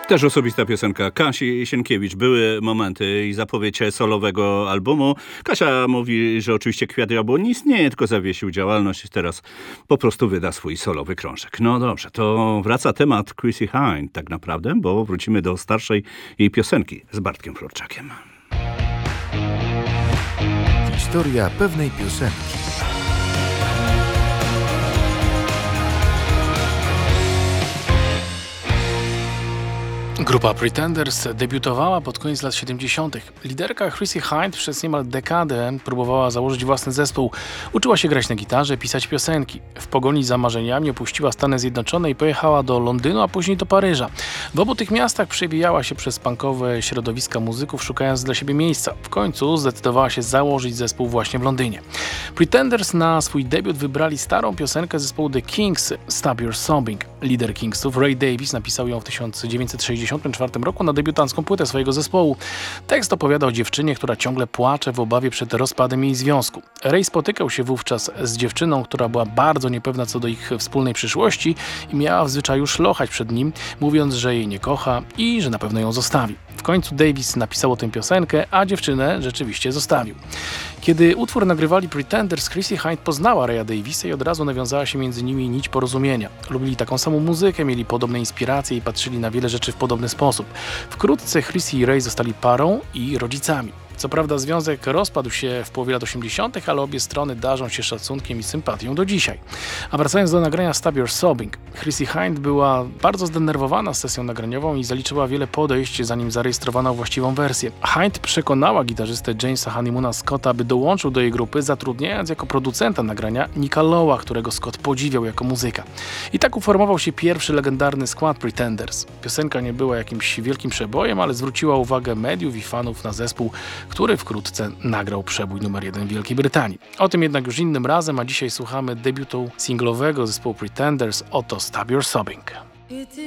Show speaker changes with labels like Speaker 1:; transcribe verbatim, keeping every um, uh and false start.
Speaker 1: Też osobista piosenka Kasi Sienkiewicz. Były momenty i zapowiedź solowego albumu. Kasia mówi, że oczywiście Kwiat Jabłoni nie istnieje, tylko zawiesił działalność i teraz po prostu wyda swój solowy krążek. No dobrze, to wraca temat Chrissie Hynde tak naprawdę, bo wrócimy do starszej jej piosenki z Bartkiem Florczakiem.
Speaker 2: Historia pewnej piosenki.
Speaker 3: Grupa Pretenders debiutowała pod koniec lat siedemdziesiątych. Liderka Chrissie Hynde przez niemal dekadę próbowała założyć własny zespół. Uczyła się grać na gitarze, pisać piosenki. W pogoni za marzeniami opuściła Stany Zjednoczone i pojechała do Londynu, a później do Paryża. W obu tych miastach przewijała się przez punkowe środowiska muzyków, szukając dla siebie miejsca. W końcu zdecydowała się założyć zespół właśnie w Londynie. Pretenders na swój debiut wybrali starą piosenkę zespołu The Kings, Stop Your Sobbing. Lider Kingsów, Ray Davies, napisał ją w tysiąc dziewięćset sześćdziesiątym czwartym roku na debiutancką płytę swojego zespołu. Tekst opowiada o dziewczynie, która ciągle płacze w obawie przed rozpadem jej związku. Ray spotykał się wówczas z dziewczyną, która była bardzo niepewna co do ich wspólnej przyszłości i miała w zwyczaju szlochać przed nim, mówiąc, że jej nie kocha i że na pewno ją zostawi. W końcu Davis napisał o tę piosenkę, a dziewczynę rzeczywiście zostawił. Kiedy utwór nagrywali Pretenders, Chrissie Hynde poznała Raya Davisa i od razu nawiązała się między nimi nić porozumienia. Lubili taką samą muzykę, mieli podobne inspiracje i patrzyli na wiele rzeczy w podobny sposób. Wkrótce Chrissie i Ray zostali parą i rodzicami. Co prawda związek rozpadł się w połowie lat osiemdziesiątych, ale obie strony darzą się szacunkiem i sympatią do dzisiaj. A wracając do nagrania Stop Your Sobbing, Chrissie Hynde była bardzo zdenerwowana z sesją nagraniową i zaliczyła wiele podejść, zanim zarejestrowano właściwą wersję. Hynde przekonała gitarzystę Jamesa Honeymoona Scotta, by dołączył do jej grupy, zatrudniając jako producenta nagrania Nicka Lowe'a, którego Scott podziwiał jako muzyka. I tak uformował się pierwszy legendarny skład Pretenders. Piosenka nie była jakimś wielkim przebojem, ale zwróciła uwagę mediów i fanów na zespół, który wkrótce nagrał przebój numer jeden w Wielkiej Brytanii. O tym jednak już innym razem, a dzisiaj słuchamy debiutu singlowego zespołu Pretenders, oto Stop Your Sobbing.